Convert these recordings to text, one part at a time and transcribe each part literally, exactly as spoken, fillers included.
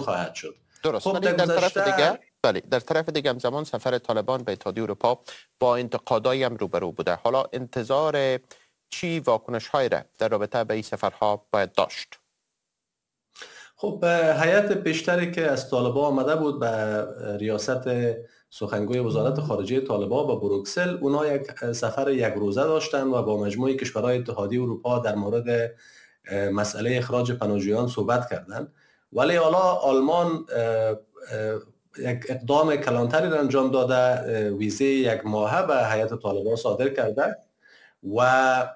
خواهد شد. درست. خب ولی در طرف گذشته... دیگه بله در طرف دیگه هم زمان سفر طالبان به اتحادیه اروپا با انتقادایی هم روبرو بوده. حالا انتظار چی واکنش های را در رابطه به این سفرها باید داشت؟ خب هیئت پیشتری که از طالبان آمده بود به ریاست سخنگوی وزارت خارجه طالبان به بروکسل، اونا یک سفر یک روزه داشتن و با مجموعه کشورهای اتحادیه اروپا در مورد مسئله اخراج پناهجویان صحبت کردند. ولی حالا آلمان یک اقدام کلانتری را انجام داده، ویزه یک ماهه به هیئت طالبان صادر کرده و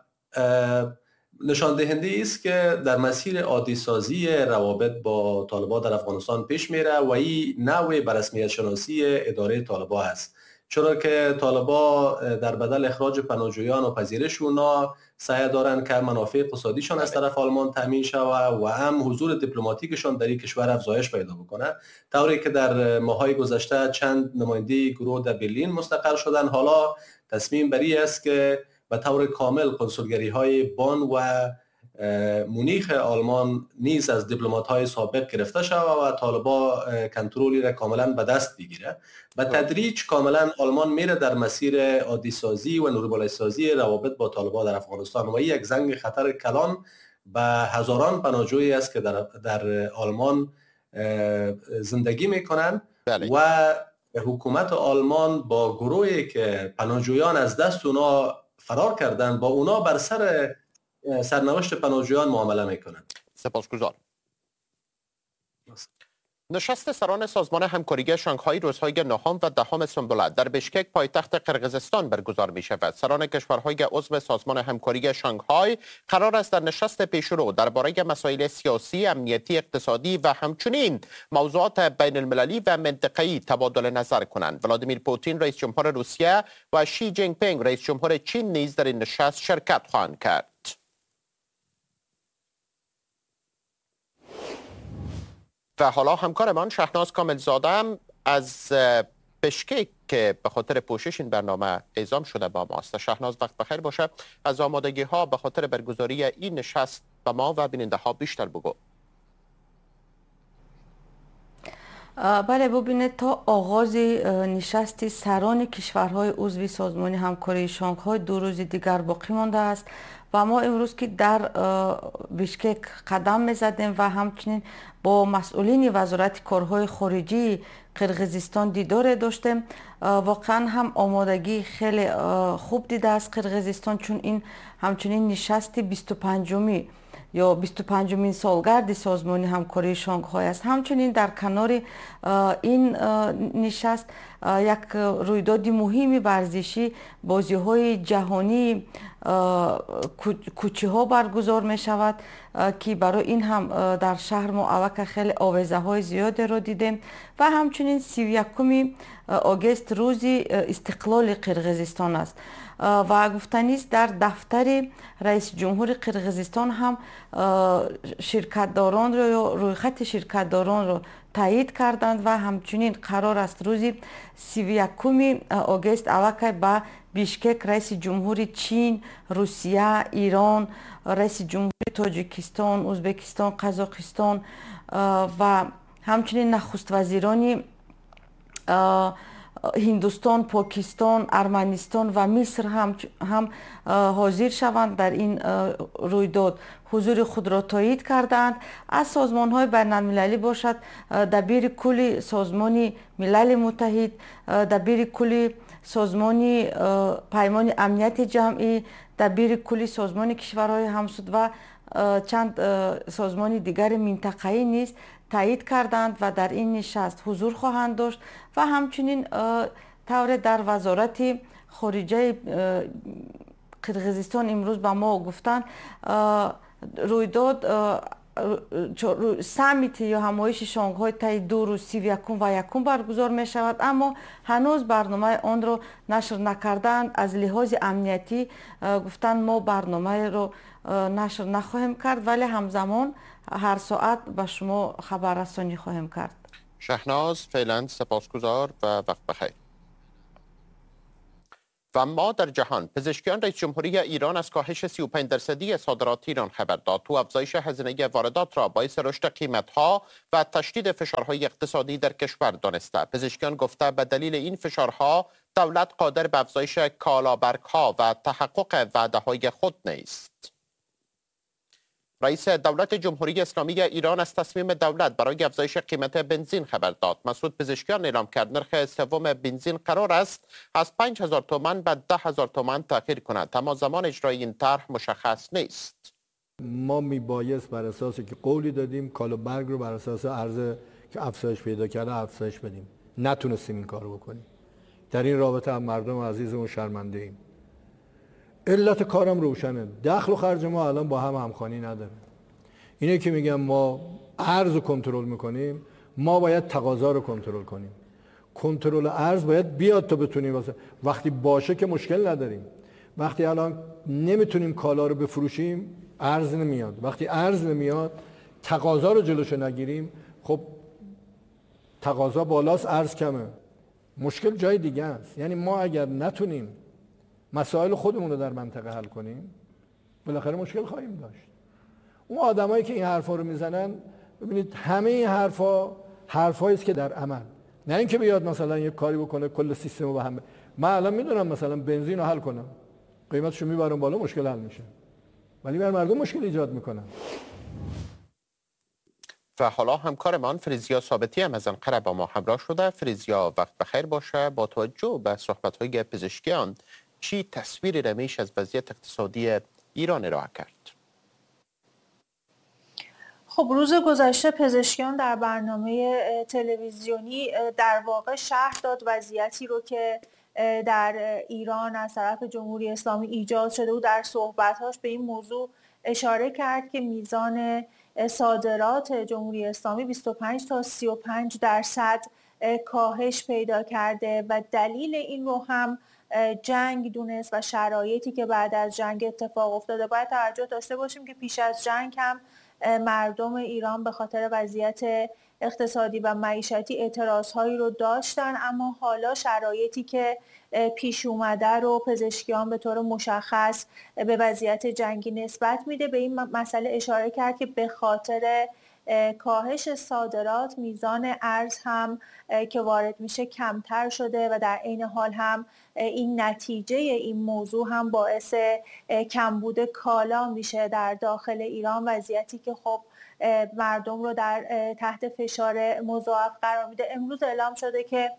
نشان دهنده است که در مسیر عادی سازی روابط با طالبان در افغانستان پیش میره و این نوع به رسمیت شناسی اداره طالبان است، چرا که طالبان در بدل اخراج پناهجویان و پذیرش اونا سعی دارن که منافع اقتصادیشان از طرف آلمان تامین شود و هم حضور دیپلماتیکشان در این کشور افزایش پیدا بکنه، طوری که در ماهای گذشته چند نماینده گروه در برلین مستقر شدن. حالا تصمیم بری است که به طور کامل کنسولگری های بان و مونیخ آلمان نیز از دیپلمات های سابق گرفته شود و طالبان کنترلی را کاملا به دست بگیره. به تدریج کاملا آلمان میره در مسیر عادی سازی و نورمالیز سازی روابط با طالبان در افغانستان و این یک زنگ خطر کلان به هزاران پناهجویی است که در, در آلمان زندگی میکنن. بله. و حکومت آلمان با گروهی که پناهجویان از دست اونا فرار کردن با اونا بر سر سرنوشت پناهجویان معامله میکنن. سپاسگزار. نشست سران سازمان همکاری شانگهای روزهای نهم و دهم سنبله در بشکک پایتخت قرقیزستان برگزار می شود. سران کشورهای عضو سازمان همکاری شانگهای قرار است در نشست پیشرو درباره مسائل سیاسی، امنیتی، اقتصادی و همچنین موضوعات بین المللی و منطقه‌ای تبادل نظر کنند. ولادیمیر پوتین رئیس جمهور روسیه و شی جین پینگ رئیس جمهور چین نیز در این نشست شرکت خواهند کرد. و حالا همکارمان شهناز کاملزاده از بشکک که به خاطر پوشش این برنامه اعزام شده با ماست. شهناز وقت بخیر باشه. از آمادگی ها به خاطر برگزاری این نشست به ما و بیننده ها بیشتر بگو. بله ببینید، تا آغاز نشست سران کشورهای عضو سازمان همکاری شانگهای دو روز دیگر باقی مانده است و ما امروز که در بشکک قدم می‌زدیم و همچنین با مسئولین وزارت کارهای خارجی قرقیزستان دیدار داشتیم. واقعا هم آمادگی خیلی خوب دیده است قرقیزستان، چون این همچنین نشست بیست و پنجمی یا بیست و پنجمین سالگرد سازمان همکاری شانگهای است. همچنین در کنار این نشست یک رویداد مهم ورزشی، بازی‌های جهانی کوچه ها برگزار می شود که برای این هم در شهر ما اوک خیلی آویزه های زیاده را دیدیم و همچنین سی و یکم آگوست روز استقلال قرقیزستان است و گفتنی است در دفتر رئیس جمهور قرقیزستان هم شرکتداران را یا روی خط شرکتداران را تایید کردند و همچنین قرار است روز سی و یکم آگوست اوک به بشکک رئیس جمهور چین، روسیه، ایران، رئیس جمهور تاجیکستان، ازبکستان، قزاقستان و همچنین نخست وزیران هندوستان، پاکستان، ارمنستان و مصر هم هم حاضر شوند در این رویداد. حضور خود را تایید کردند. از سازمان های بین المللی باشد دبیر کل سازمان ملل متحد، دبیر کل سازمان پیمان امنیت جمعی، دبیر کل سازمان کشورهای همسود و چند سازمان دیگر منطقه‌ای نیز تایید کردند و در این نشست حضور خواهند داشت و همچنین طور در وزارت خارجه قرقیزستان امروز به ما گفتند رویداد سامیت یا همایش شانگهای طی دو روز سی و یکم و یکم برگزار می شود، اما هنوز برنامه آن را نشر نکردند. از لحاظ امنیتی گفتند ما برنامه را نشر نخواهیم کرد، ولی همزمان هر ساعت به شما خبررسانی خواهیم کرد. شهناز فعلا سپاسگزار و وقت بخیر. و ما در جهان، پزشکیان رئیس جمهوری ایران از کاهش سی و پنج درصدی صادرات ایران خبر داد. تو افزایش هزینه واردات را باعث رشد قیمت‌ها و تشدید فشارهای اقتصادی در کشور دانسته. پزشکیان گفته به دلیل این فشارها دولت قادر به افزایش کالابرگ‌ها و تحقق وعده‌های خود نیست. رئیس دولت جمهوری اسلامی ایران از تصمیم دولت برای افزایش قیمت بنزین خبر داد. مسعود پزشکیان اعلام کرد نرخ سوم بنزین قرار است از پنج هزار تومان به ده هزار تومان تغییر کند، اما زمان اجرای این طرح مشخص نیست. ما میبایست بر اساسی که قولی دادیم کالابرگ رو بر اساس عرض که افزایش پیدا کرده افزایش بدیم. نتونستیم این کارو بکنیم. در این رابطه هم مردم عزیزمون شرمنده ایم. علت کارم روشنه. دخل و خرج ما الان با هم همخوانی نداره. اینه که میگم ما ارز رو کنترل میکنیم، ما باید تقاضا رو کنترل کنیم. کنترل ارز باید بیاد تا بتونیم واسه وقتی باشه که مشکل نداریم. وقتی الان نمیتونیم کالا رو بفروشیم، ارز نمیاد. وقتی ارز نمیاد، تقاضا رو جلوشو نگیریم، خب تقاضا بالاست، ارز کمه. مشکل جای دیگه است. یعنی ما اگر نتونیم مسائل خودمون رو در منطقه حل کنیم، بالاخره مشکل خواهیم داشت. اون آدمایی که این حرفا رو میزنن، ببینید همه این حرفا حرفایی است که در عمل، نه اینکه بیاد مثلا یک کاری بکنه کل سیستم رو به هم. من الان میدونم مثلا بنزین رو حل کنم، قیمتشو میبرم بالا، مشکل حل میشه، ولی بر مردم مشکل ایجاد میکنن. و حالا همکارمان فریزیا ثابتی هم از انقره با ما همراه شده. فریزیا، وقت بخیر باشه. با توجه به صحبت‌های پزشکیان، چی تصویری را میشه از وضعیت اقتصادی ایران ارائه کرد؟ خب روز گذشته پزشکیان در برنامه تلویزیونی در واقع شرح داد وضعیتی رو که در ایران از طرف جمهوری اسلامی ایجاد شده و در صحبت‌هاش به این موضوع اشاره کرد که میزان صادرات جمهوری اسلامی بیست و پنج تا سی و پنج درصد کاهش پیدا کرده و دلیل این رو هم جنگ دونست و شرایطی که بعد از جنگ اتفاق افتاده. باید توجه داشته باشیم که پیش از جنگ هم مردم ایران به خاطر وضعیت اقتصادی و معیشتی اعتراضهایی رو داشتن، اما حالا شرایطی که پیش اومده رو پزشکیان به طور مشخص به وضعیت جنگی نسبت میده. به این مسئله اشاره کرد که به خاطر کاهش صادرات میزان ارز هم که وارد میشه کمتر شده و در عین حال هم این نتیجه این موضوع هم باعث کمبود کالا میشه در داخل ایران، وضعیتی که خب مردم رو در تحت فشار مضاعف قرار میده. امروز اعلام شده که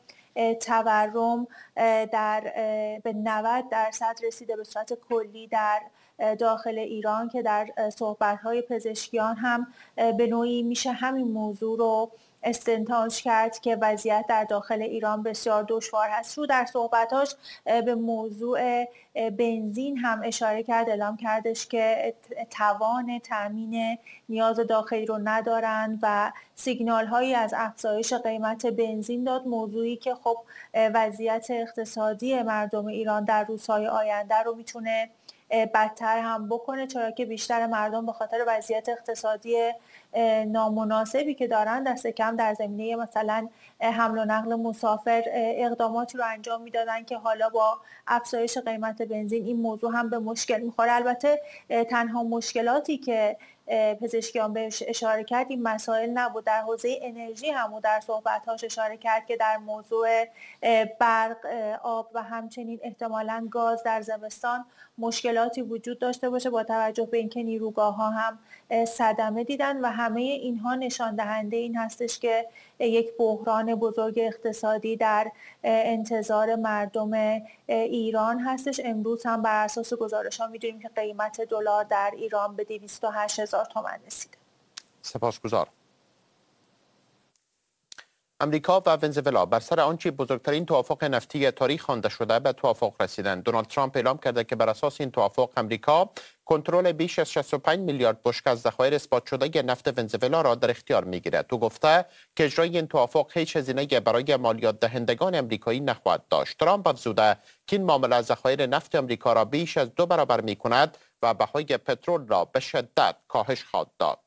تورم در به نود درصد رسیده به صورت کلی در داخل ایران که در صحبت‌های پزشکیان هم به نوعی میشه همین موضوع رو استنتاج کرد که وضعیت در داخل ایران بسیار دشوار هست. رو در صحبتاش به موضوع بنزین هم اشاره کرد، اعلام کردش که توان تامین نیاز داخلی رو ندارند و سیگنال هایی از افزایش قیمت بنزین داد، موضوعی که خب وضعیت اقتصادی مردم ایران در روزهای آینده رو میتونه بدتر هم بکنه، چرا که بیشتر مردم به خاطر وضعیت اقتصادی نامناسبی که دارن دست کم در زمینه مثلا حمل و نقل مسافر اقداماتی رو انجام میدادن که حالا با افزایش قیمت بنزین این موضوع هم به مشکل میخوره. البته تنها مشکلاتی که پزشکیان بهش اشاره کرد این مسائل نبود. در حوزه انرژی هم در صحبت‌هاش اشاره کرد که در موضوع برق، آب و همچنین احتمالاً گاز در زمستان مشکلاتی وجود داشته باشه، با توجه به اینکه نیروگاه‌ها هم صدمه دیدن و همه اینها نشان دهنده این هستش که یک بحران بزرگ اقتصادی در انتظار مردم ایران هستش. امروز هم بر اساس گزارش‌ها می‌دونیم که قیمت دلار در ایران به دویست و هشت هزار تومان رسیده. سپاسگزار. امریکا و ونزوئلا بر سر آنچه بزرگترین توافق نفتی تاریخ خوانده شده به توافق رسیدند. دونالد ترامپ اعلام کرده که بر اساس این توافق امریکا کنترل بیش از شصت و پنج میلیارد بشکه از ذخایر اثبات شده نفت ونزوئلا را در اختیار میگیرد. او گفته که اجرای این توافق هیچ هزینه برای مالیات دهندگان امریکایی نخواهد داشت. ترامپ افزوده که این معامله ذخایر نفت امریکا را بیش از دو برابر میکند و بهای پترول را به شدت کاهش خواهد داد.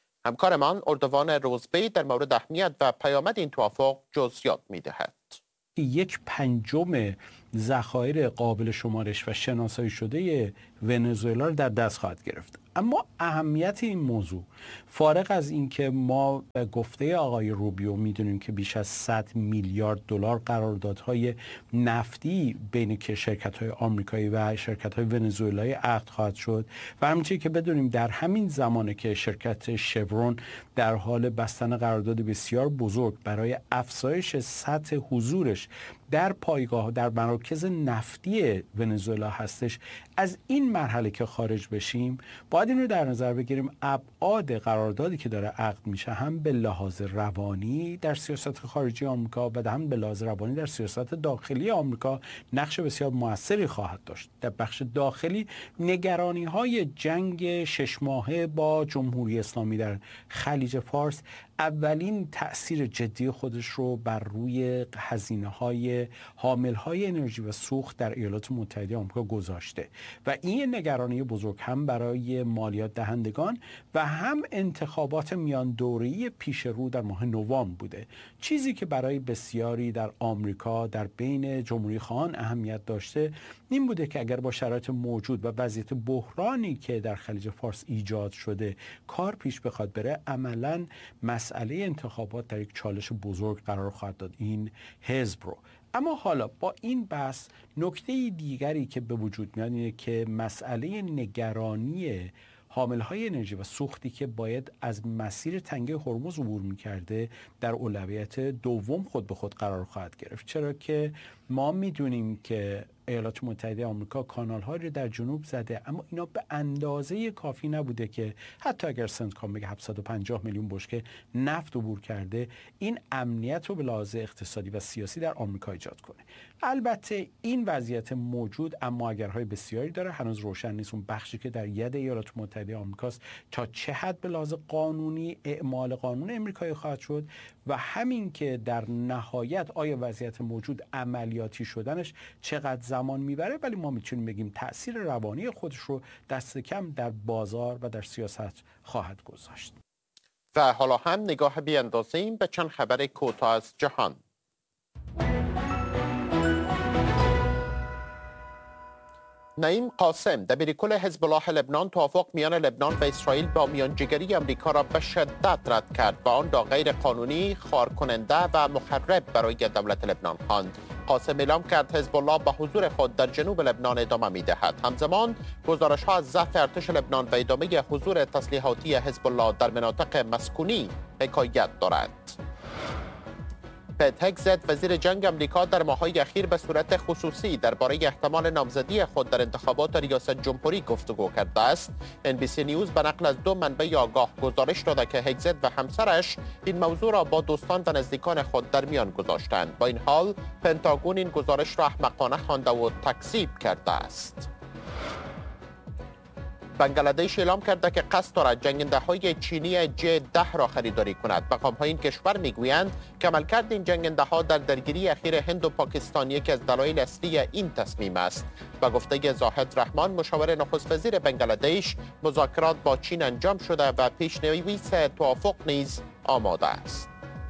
همکارمان اردوان روزبی در مورد اهمیت و پیامد این توافق جزئیات می‌دهد. که یک پنجم ذخایر قابل شمارش و شناسایی شده ونزوئلا رو در دست خواهد گرفت. اما اهمیت این موضوع، فارغ از اینکه ما به گفته آقای روبیو میدونیم که بیش از صد میلیارد دلار قراردادهای نفتی بین که شرکت‌های آمریکایی و شرکت‌های ونزوئلایی عقد خواهد شد و همچنین که بدونیم در همین زمانه که شرکت شورون در حال بستن قرارداد بسیار بزرگ برای افزایش سطح حضورش در پایگاه در مراکز نفتی ونزوئلا هستش، از این مرحله که خارج بشیم باید این رو در نظر بگیریم ابعاد قراردادی که داره عقد میشه هم به لحاظ روانی در سیاست خارجی آمریکا و هم به لحاظ روانی در سیاست داخلی آمریکا نقش بسیار موثری خواهد داشت. در بخش داخلی نگرانی های جنگ شش ماهه با جمهوری اسلامی در خلیج فارس اولین تأثیر جدی خودش رو بر روی هزینه‌های حامل‌های انرژی و سوخت در ایالات متحده آمریکا گذاشته و این نگرانی بزرگ هم برای مالیات دهندگان و هم انتخابات میان دوره‌ای پیش رو در ماه نوامبر بوده. چیزی که برای بسیاری در آمریکا در بین جمهوری خواهان اهمیت داشته این بوده که اگر با شرایط موجود و وضعیت بحرانی که در خلیج فارس ایجاد شده کار پیش بخواد بره، عملاً مسئله انتخابات در یک چالش بزرگ قرار خواهد داد این حزب رو. اما حالا با این بحث نکته دیگری که به وجود میاد اینه که مسئله نگرانی حامل‌های انرژی و سوختی که باید از مسیر تنگه هرمز عبور می‌کرده در اولویت دوم خود به خود قرار خواهد گرفت، چرا که ما می‌دونیم که ایالات متحده آمریکا کانال‌هایی رو در جنوب زده اما اینا به اندازه کافی نبوده که حتی اگر سنتکام بگه هفتصد و پنجاه میلیون بشکه نفت عبور کرده این امنیت رو به لحاظ اقتصادی و سیاسی در آمریکا ایجاد کنه. البته این وضعیت موجود اما اگرهای بسیاری داره، هنوز روشن نیست اون بخشی که در ید ایالات متحده آمریکاست تا چه حد به لحاظ قانونی اعمال قانون امریکایی خواهد شد و همین که در نهایت آیا وضعیت موجود عملیاتی شدنش چقدر زمان میبره، ولی ما میتونیم بگیم تأثیر روانی خودش رو دست کم در بازار و در سیاست خواهد گذاشت. و حالا هم نگاه بیاندازیم به چند خبر کوتاه از جهان. نعیم قاسم دبیر کل حزب الله لبنان توافق میان لبنان و اسرائیل با میانجیگری امریکا را به شدت رد کرد و آن را غیر قانونی، خارکننده و مخرب برای دولت لبنان خواند. قاسم اعلام کرد حزب الله به حضور خود در جنوب لبنان ادامه می‌دهد. همزمان گزارش‌ها از ضعف ارتش لبنان و ادامه حضور تسلیحاتی حزب الله در مناطق مسکونی حکایت دارد. پت هگزت وزیر جنگ امریکا در ماه‌های اخیر به صورت خصوصی درباره احتمال نامزدی خود در انتخابات ریاست جمهوری گفتگو کرده است. ان بی سی نیوز به نقل از دو منبع آگاه گزارش داده که هگزت و همسرش این موضوع را با دوستان و نزدیکان خود در میان گذاشتند. با این حال پنتاگون این گزارش را احمقانه خوانده و تکذیب کرده است. بنگلادش اعلام کرده که قصد دارد جنگنده‌های چینی جی ده را خریداری کند. مقام‌های این کشور میگویند که عملکرد این جنگنده‌ها در درگیری اخیر هند و پاکستان یکی از دلایل اصلی این تصمیم است. با گفته زاهد رحمان مشاور نخست وزیر بنگلادش، مذاکرات با چین انجام شده و پیش‌نویس توافق نیز آماده است.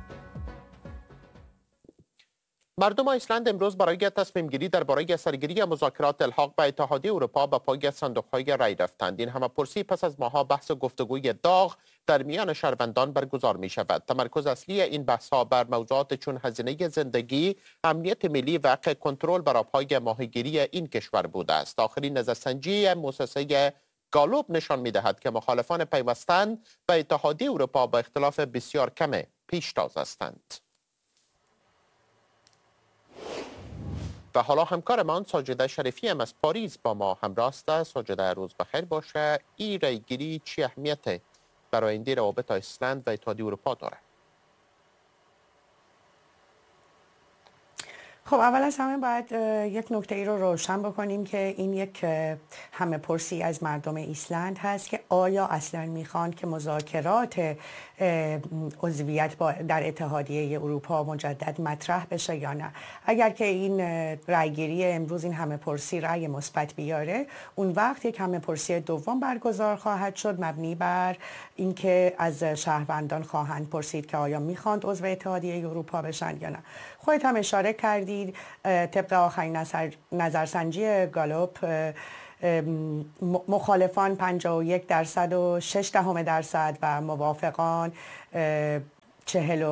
مردم ایسلند امروز برای تصمیم گیری درباره سرگیری مذاکرات الحاق به اتحادیه اروپا به پای صندوق‌های رای رفتند. این همه‌پرسی پس از ماه‌ها بحث و گفتگوی داغ در میان شهروندان برگزار می شود. تمرکز اصلی این بحث‌ها بر موضوعات چون هزینه زندگی، امنیت ملی و حق کنترل بر آب‌های ماهیگیری این کشور بوده است. آخرین نظرسنجی مؤسسه گالوب نشان می‌دهد که مخالفان پیوستن به اتحادیه اروپا با اختلاف بسیار کم پیشتاز هستند. و حالا همکارمان ساجده شریفی هم از پاریس با ما همراه است. ساجده روز بخیر باشه. این رایگیری چی اهمیت برای آینده روابط ایسلند و اتحادیه اروپا داره؟ خب اول از همه باید یک نکته ای رو روشن بکنیم که این یک همه پرسی از مردم ایسلند هست که آیا اصلا میخوان که مذاکرات عضویت در اتحادیه اروپا مجدد مطرح بشه یا نه. اگر که این رأیگیری امروز این همه پرسی رأی مثبت بیاره، اون وقت یک همه پرسی دوم برگزار خواهد شد مبنی بر اینکه از شهروندان خواهند پرسید که آیا میخواند عضو اتحادیه اروپا بشن یا نه. خودت هم اشاره کردید طبق آخرین نظر، نظرسنجی گالوپ مخالفان پنجاه و یک درصد و شش دهم درصد و موافقان چهل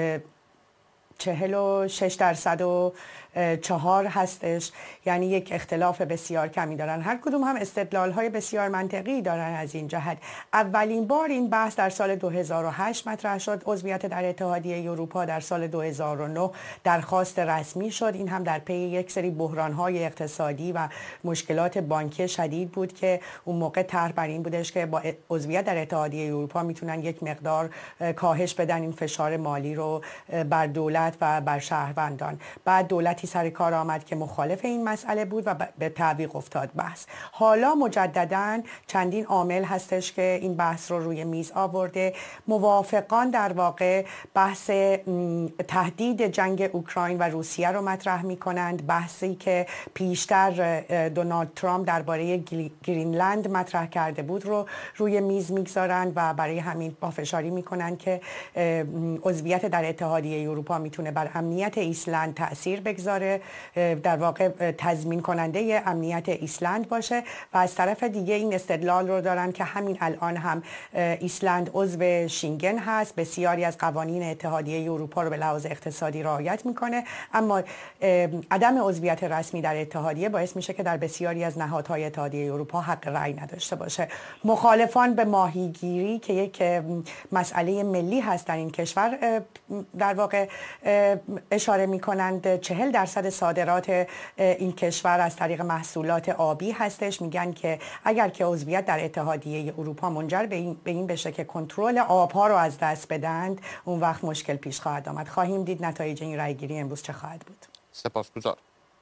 و شش درصد و چهار هستش، یعنی یک اختلاف بسیار کمی دارن. هر کدوم هم استدلال های بسیار منطقی دارن. از این جهت اولین بار این بحث در سال دو هزار و هشت مطرح شد، عضویت در اتحادیه اروپا در سال دو هزار و نه درخواست رسمی شد. این هم در پی یک سری بحران های اقتصادی و مشکلات بانکی شدید بود که اون موقع طرح بر این بودش که با عضویت در اتحادیه اروپا میتونن یک مقدار کاهش بدن این فشار مالی رو بر دولت و بر شهروندان. بعد دولتی سر کار آمد که مخالف این مسئله بود و به تعویق افتاد بحث. حالا مجدداً چندین عامل هستش که این بحث رو روی میز آورده. موافقان در واقع بحث تهدید جنگ اوکراین و روسیه رو مطرح می کنند، بحثی که پیشتر دونالد ترامپ درباره گرینلند مطرح کرده بود رو روی میز میگذارند و برای همین پافشاری می کنند که عضویت در اتحادیه اروپا میتونه بر امنیت ایسلند تأثیر بگذاره، در واقع تضمین کننده امنیت ایسلند باشه. و از طرف دیگه این استدلال رو دارن که همین الان هم ایسلند عضو شینگن هست، بسیاری از قوانین اتحادیه اروپا رو به لحاظ اقتصادی رعایت میکنه، اما عدم عضویت رسمی در اتحادیه باعث میشه که در بسیاری از نهادهای اتحادیه اروپا حق رأی نداشته باشه. مخالفان به ماهیگیری که یک مسئله ملی هست در این کشور در واقع اشاره میکنند. چهل درصد صادرات این کشور از طریق محصولات آبی هستش. میگن که اگر که عضویت در اتحادیه اروپا منجر به این, به این بشه که کنترل آبها رو از دست بدند، اون وقت مشکل پیش خواهد آمد. خواهیم دید نتایج این رأیگیری امروز چه خواهد بود. سپاسگزار.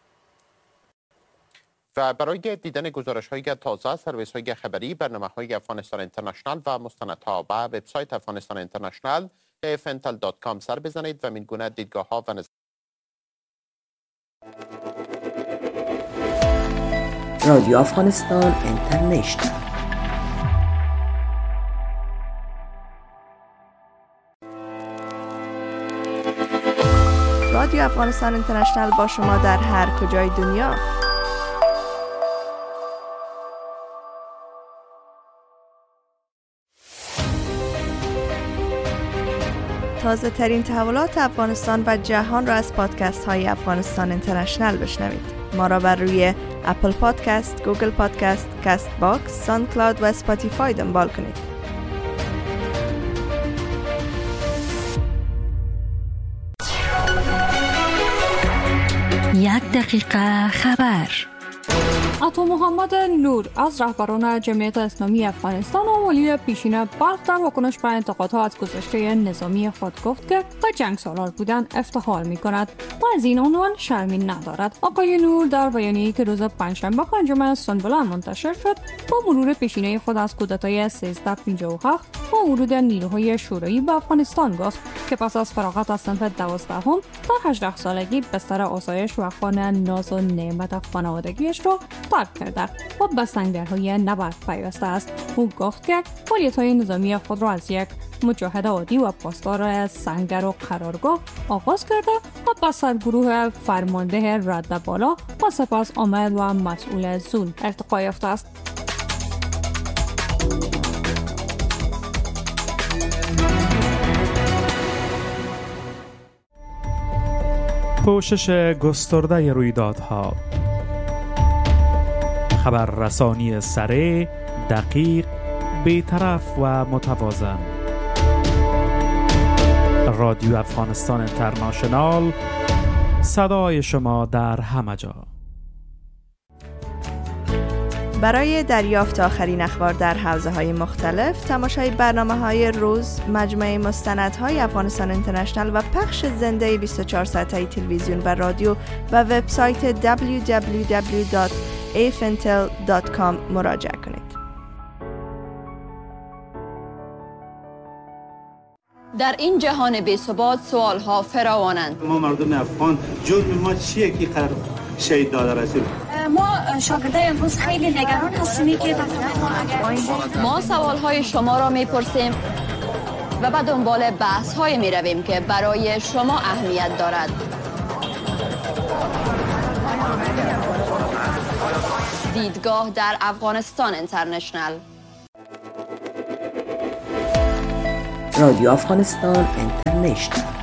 و برای دیدن گزارش‌های تازه، سرویس‌های خبری، برنامه‌های افغانستان اینترنشنال و مستندها به وبسایت افغانستان اینترنشنال اف ان تل دات کام سر بزنید و این گونه دیدگاه‌ها و نظر رادیو افغانستان اینترنشنال. رادیو افغانستان اینترنشنال با شما در هر کجای دنیا. تازه ترین تحولات افغانستان و جهان را از پادکست های افغانستان اینترنشنال بشنوید. ما را بر روی اپل پادکست، گوگل پادکست، کاست باکس، ساوند کلاود و اسپاتیفای دنبال کنید. یک دقیقه خبر. عطا محمد نور از رهبران جمعیت اسلامی افغانستان و والی پیشین بلخ در واکنش به انتقادها از گذشته نظامی خود گفت که به جنگ سالار بودن افتخار می کند و از این عنوان شرمی ندارد. آقای نور در بیانیه‌ای که روز پنجشنبه پنجم سنبلند منتشر شد با مرور پیشینه خود از کودتای سیزده پنجاه و هفت و ورود نیروهای شوروی به افغانستان گفت که پس از فراغت از صنف دوازدهم در هجده سالگی بستر آسایش و خوان ناز و نعمت خانوادگیش را ترک کرده و به سنگرهای نبرد پیوسته است. او گفت که فعالیت‌های نظامی خود را از یک مجاهد عادی و پاسدار سنگر و قرارگاه آغاز کرده و به سرگروه فرمانده رد بالا و سپس عامل و مسئول زون ارتقا یافته است. پوشش گسترده رویدادها، خبررسانی سریع، دقیق، بی‌طرف و متوازن. رادیو افغانستان اینترنشنال، صدای شما در همه جا. برای دریافت آخرین اخبار در حوزه‌های مختلف، تماشای برنامه‌های روز، مجموعه مستندهای افغانستان اینترنشنال و پخش زنده بیست و چهار ساعته تلویزیون و رادیو و وبسایت دبلیو دبلیو دبلیو دات افنتل دات کام مراجعه کنید. در این جهان بی‌ثبات سوال‌ها فراوانند. ما مردم افغان جرم ما چیه که قرار شهید داده رسول؟ ما شاگردای امروز خیلی نگران هستیم که ما سوال‌های شما را می‌پرسیم و به دنبال بحث‌های می‌رویم که برای شما اهمیت دارد. دیدگاه در افغانستان اینترنشنال. رادیو افغانستان اینترنشنال.